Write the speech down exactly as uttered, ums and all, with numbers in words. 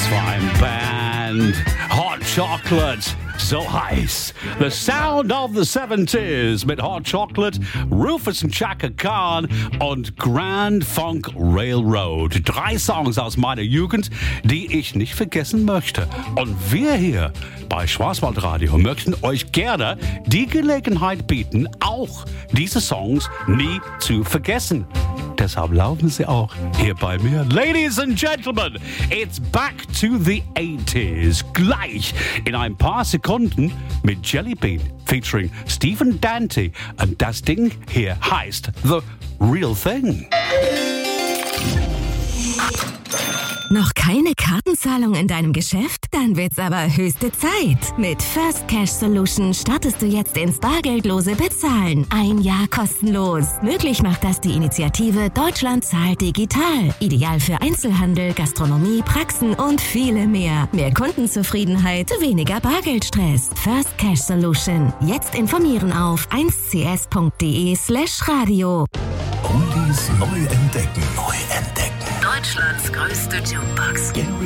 Was für ein Band. Hot Chocolate. So heiß. The Sound of the seventies mit Hot Chocolate, Rufus und Chaka Khan und Grand Funk Railroad. Drei Songs aus meiner Jugend, die ich nicht vergessen möchte. Und wir hier bei Schwarzwaldradio möchten euch gerne die Gelegenheit bieten, auch diese Songs nie zu vergessen. Deshalb laufen sie auch hier bei mir. Ladies and Gentlemen, it's back to the eighties. Gleich in ein paar Sekunden mit Jelly Bean featuring Stephen Dante. Und das Ding hier heißt The Real Thing. Noch keine Kartenzahlung in deinem Geschäft? Dann wird's aber höchste Zeit. Mit First Cash Solution startest du jetzt ins bargeldlose Bezahlen. Ein Jahr kostenlos. Möglich macht das die Initiative Deutschland zahlt digital. Ideal für Einzelhandel, Gastronomie, Praxen und viele mehr. Mehr Kundenzufriedenheit, weniger Bargeldstress. First Cash Solution. Jetzt informieren auf eins c s punkt d e slash radio. Oldies neu entdecken. Neu entdecken. Deutschlands größte Jukebox.